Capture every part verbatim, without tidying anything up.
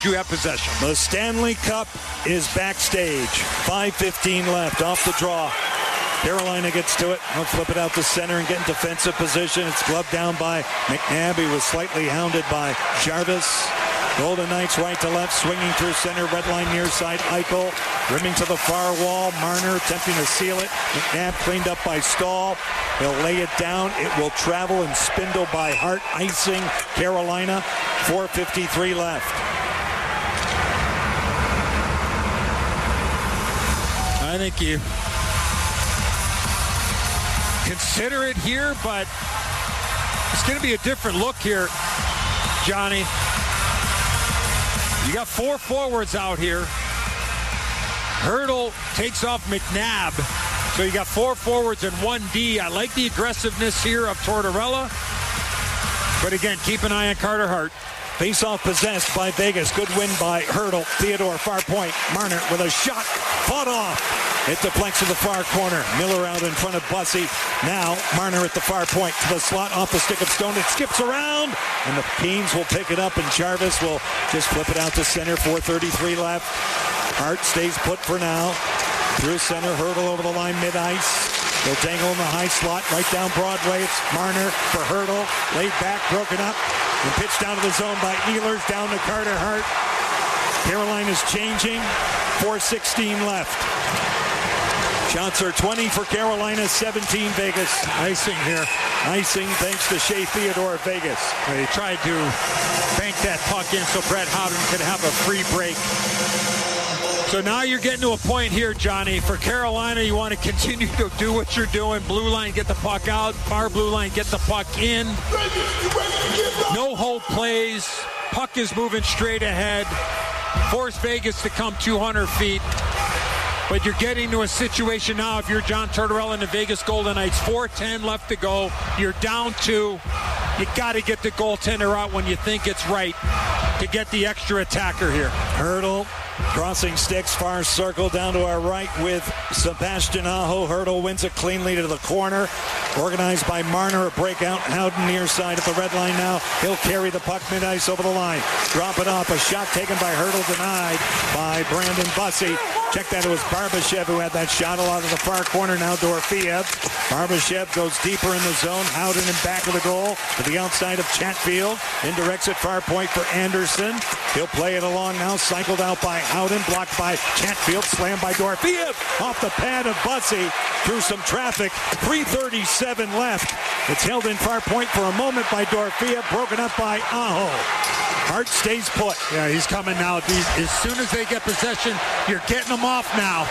you have possession. The Stanley Cup is backstage. five fifteen left off the draw. Carolina gets to it. They'll flip it out to center and get in defensive position. It's gloved down by McNabb. He was slightly hounded by Jarvis. Golden Knights right to left, swinging through center, red line near side. Eichel rimming to the far wall. Marner attempting to seal it. McNabb cleaned up by Stahl. He'll lay it down. It will travel and spindle by Hart, icing Carolina. four fifty-three left. I think you consider it here, but it's going to be a different look here, Johnny. You got four forwards out here. Hertl takes off McNabb. So you got four forwards and one D. I like the aggressiveness here of Tortorella. But again, keep an eye on Carter Hart. Face-off possessed by Vegas. Good win by Hertl. Theodore, far point. Marner with a shot. Fought off. It deflects to the far corner. Miller out in front of Bussey. Now Marner at the far point. To the slot off the stick of Stone. It skips around. And the Canes will pick it up. And Jarvis will just flip it out to center. four thirty-three left. Hart stays put for now. Through center. Hertl over the line mid-ice. They'll dangle in the high slot. Right down Broadway. It's Marner for Hertl. Laid back. Broken up. And pitched down to the zone by Ehlers, down to Carter Hart. Carolina's changing. four sixteen left. Shots are twenty for Carolina, seventeen Vegas. Icing here. Icing thanks to Shea Theodore, Vegas. They tried to bank that puck in so Brett Howden could have a free break. So now you're getting to a point here, Johnny. For Carolina, you want to continue to do what you're doing. Blue line, get the puck out. Far blue line, get the puck in. No hold plays. Puck is moving straight ahead. Force Vegas to come two hundred feet. But you're getting to a situation now, if you're John Tortorella and the Vegas Golden Knights, four ten left to go. You're down two. You got to get the goaltender out when you think it's right to get the extra attacker here. Hertl crossing sticks, far circle down to our right with Sebastian Aho. Hertl wins it cleanly to the corner. Organized by Marner, a breakout. Howden near side at the red line now. He'll carry the puck mid-ice over the line. Drop it off. A shot taken by Hertl, denied by Brandon Bussey. Check that, it was Barbashev who had that shot out of the far corner. Now Dorofeev. Barbashev goes deeper in the zone. Howden in back of the goal to the outside of Chatfield. Indirects at far point for Anderson. He'll play it along now. Cycled out by Howden. Blocked by Chatfield. Slammed by Dorofeev. Off the pad of Bussey. Through some traffic. three thirty-seven left. It's held in far point for a moment by Dorofeev. Broken up by Aho. Hart stays put. Yeah, he's coming now. These, as soon as they get possession, you're getting them off now.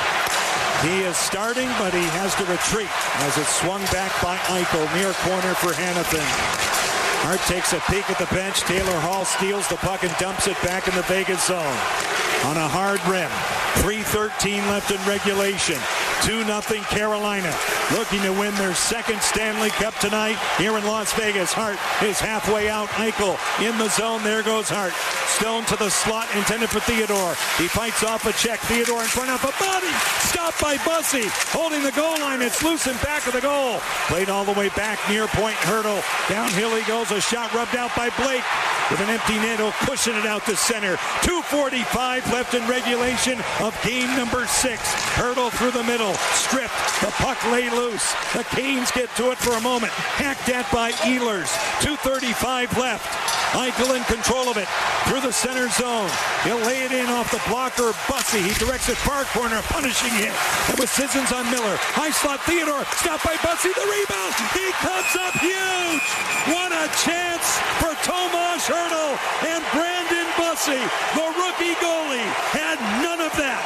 He is starting, but he has to retreat as it's swung back by Eichel. Near corner for Hanifin. Hart takes a peek at the bench. Taylor Hall steals the puck and dumps it back in the Vegas zone. On a hard rim. three thirteen left in regulation. two nothing Carolina. Looking to win their second Stanley Cup tonight here in Las Vegas. Hart is halfway out. Eichel in the zone. There goes Hart. Stone to the slot intended for Theodore. He fights off a check. Theodore in front of a body. Stopped by Bussey. Holding the goal line. It's loose in back of the goal. Played all the way back near point. Hertl. Downhill he goes. A shot rubbed out by Blake. With an empty net, he'll cushion it out to center. two forty-five left in regulation of game number six. Hertl through the middle. Stripped. The puck lay loose. The Canes get to it for a moment. Hacked at by Ehlers. two thirty-five left. Eichel in control of it. Through the center zone. He'll lay it in off the blocker. Bussey. He directs it far corner. Punishing hit. It was Sissons on Miller. High slot Theodore. Stopped by Bussey. The rebound. He comes up huge. What a chance for Tomas Hertl and Brandon Bussey. The rookie goalie had none of that.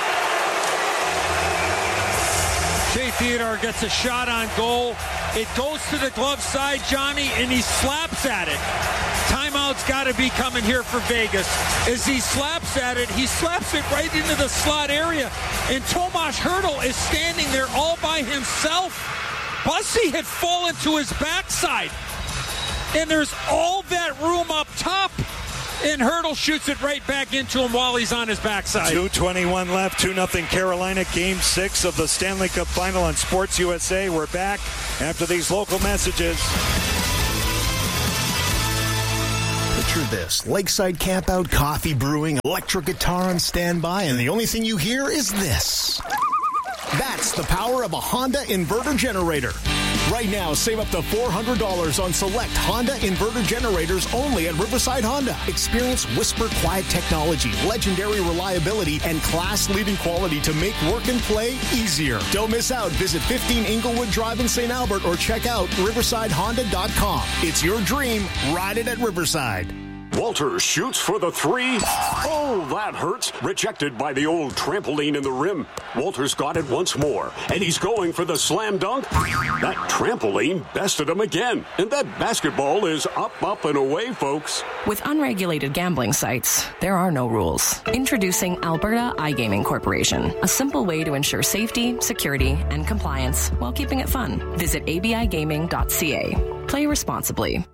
Shea Theodore gets a shot on goal. It goes to the glove side, Johnny, and he slaps at it. Timeout's got to be coming here for Vegas. As he slaps at it, he slaps it right into the slot area. And Tomas Hertl is standing there all by himself. Bussey had fallen to his backside. And there's all that room up top. And Hertl shoots it right back into him while he's on his backside. two twenty-one left, two nothing Carolina. Game six of the Stanley Cup Final on Sports U S A. We're back after these local messages. Picture this. Lakeside campout, coffee brewing, electric guitar on standby, and the only thing you hear is this. That's the power of a Honda inverter generator. Right now, save up to four hundred dollars on select Honda inverter generators only at Riverside Honda. Experience Whisper Quiet technology, legendary reliability, and class-leading quality to make work and play easier. Don't miss out. Visit fifteen Inglewood Drive in Saint Albert or check out riverside honda dot com. It's your dream. Ride it at Riverside. Walter shoots for the three. Oh, that hurts. Rejected by the old trampoline in the rim. Walter's got it once more, and he's going for the slam dunk. That trampoline bested him again, and that basketball is up, up, and away, folks. With unregulated gambling sites, there are no rules. Introducing Alberta iGaming Corporation, a simple way to ensure safety, security, and compliance while keeping it fun. Visit a b i gaming dot c a. Play responsibly.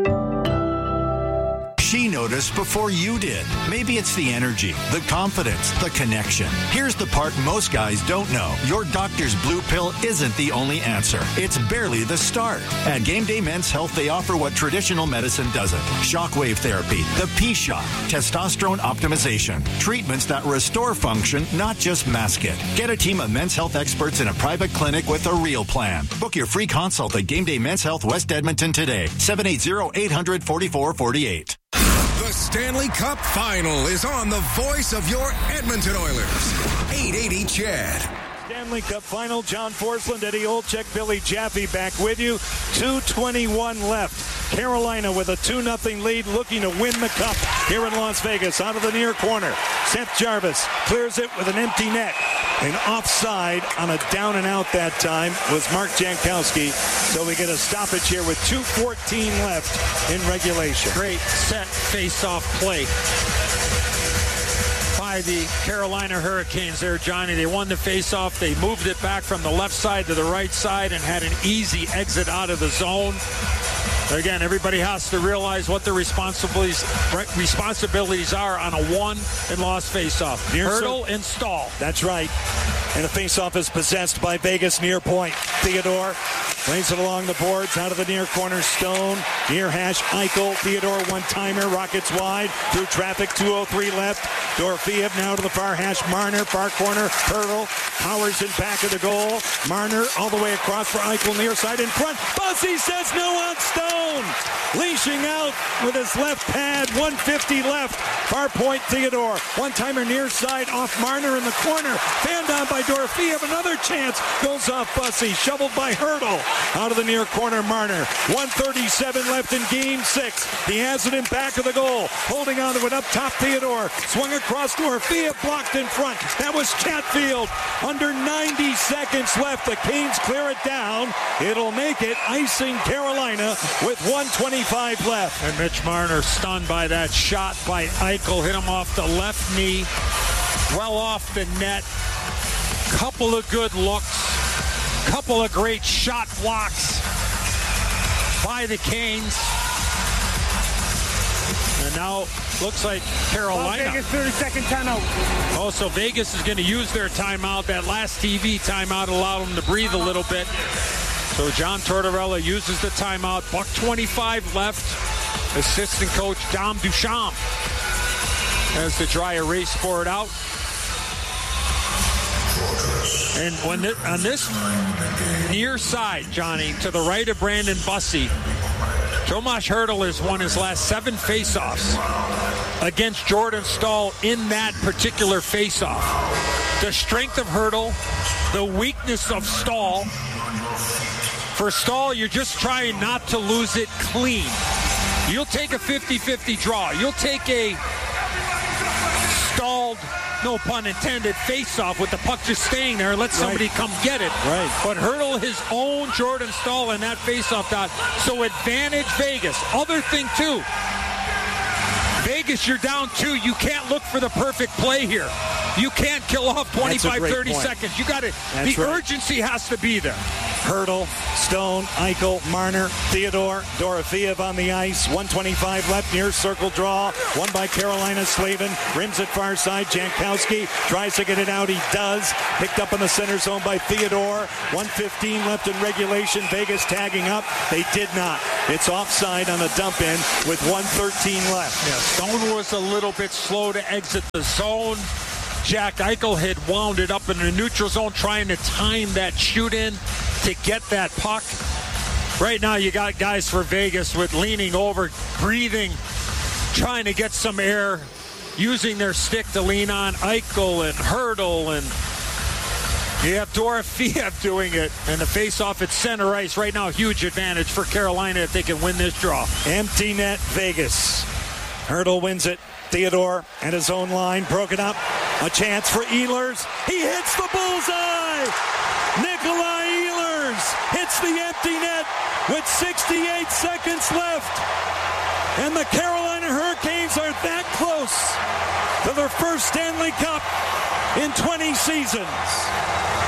She noticed before you did. Maybe it's the energy, the confidence, the connection. Here's the part most guys don't know. Your doctor's blue pill isn't the only answer. It's barely the start. At Game Day Men's Health, they offer what traditional medicine doesn't. Shockwave therapy, the P-Shot, testosterone optimization, treatments that restore function, not just mask it. Get a team of Men's Health experts in a private clinic with a real plan. Book your free consult at Game Day Men's Health West Edmonton today. seven eight zero, eight hundred, forty-four forty-eight. The Stanley Cup Final is on the voice of your Edmonton Oilers. eight eighty C H E D. Stanley Cup Final, John Forsland, Eddie Olczyk, Billy Jaffe back with you. two twenty-one left. Carolina with a two nothing lead looking to win the cup here in Las Vegas. Out of the near corner, Seth Jarvis clears it with an empty net. And offside on a down and out that time was Mark Jankowski. So we get a stoppage here with two fourteen left in regulation. Great set face-off play by the Carolina Hurricanes there, Johnny. They won the face-off. They moved it back from the left side to the right side and had an easy exit out of the zone. Again, everybody has to realize what their responsibilities responsibilities are on a one and loss face-off. Near Hurdle so, and Stahl. That's right. And the face-off is possessed by Vegas near point. Theodore lays it along the boards, out of the near corner, Stone. Near hash, Eichel. Theodore one-timer, Rockets wide. Through traffic, two oh three left. Dorofeev now to the far hash. Marner, far corner, Hurdle. Powers in back of the goal. Marner all the way across for Eichel, near side in front. Bussy says no on Stone. Leashing out with his left pad, one fifty left. Far point, Theodore. One-timer near side off Marner in the corner. Fanned on by Dorofeev. Another chance goes off Bussy. Shoveled by Hurdle. Out of the near corner, Marner. one thirty-seven left in game six. He has it in back of the goal. Holding on to it up top, Theodore. Swung across Dorofeev, blocked in front. That was Chatfield. Under ninety seconds left. The Canes clear it down. It'll make it icing Carolina with one twenty-five left. And Mitch Marner stunned by that shot by Eichel. Hit him off the left knee. Well off the net. Couple of good looks. Couple of great shot blocks by the Canes. And now looks like Carolina. Vegas thirty-second timeout. Oh, so Vegas is going to use their timeout. That last T V timeout allowed them to breathe a little bit. So John Tortorella uses the timeout. Buck twenty-five left. Assistant coach Dom Duchamp has the dry erase board out. And when the, on this near side, Johnny, to the right of Brandon Bussy, Tomas Hurdle has won his last seven faceoffs against Jordan Stahl in that particular faceoff. The strength of Hurdle, the weakness of Stahl. For Stahl, you're just trying not to lose it clean. You'll take a fifty-fifty draw. You'll take a stalled, no pun intended, face-off with the puck just staying there and let somebody right. come get it. Right. But Hurdle his own Jordan Stahl in that face-off dot. So advantage Vegas. Other thing, too. Vegas, you're down two. You can't look for the perfect play here. You can't kill off twenty-five, thirty point. seconds. You got to, the right. urgency has to be there. Hurdle, Stone, Eichel, Marner, Theodore, Dorofeev on the ice. one twenty-five left, near circle draw. Won by Carolina. Slavin rims it far side. Jankowski tries to get it out. He does. Picked up in the center zone by Theodore. one fifteen left in regulation. Vegas tagging up. They did not. It's offside on a dump in with one thirteen left. Yeah, Stone was a little bit slow to exit the zone. Jack Eichel had wound it up in the neutral zone trying to time that shoot in to get that puck. Right now you got guys for Vegas with leaning over, breathing, trying to get some air, using their stick to lean on. Eichel and Hurdle, and you have Dorofeev doing it. And the face-off at center ice right now, huge advantage for Carolina if they can win this draw. Empty net, Vegas. Hurdle wins it. Theodore and his own line broken up. A chance for Ehlers. He hits the bullseye. Nikolai Ehlers hits the empty net with sixty-eight seconds left. And the Carolina Hurricanes are that close to their first Stanley Cup in twenty seasons.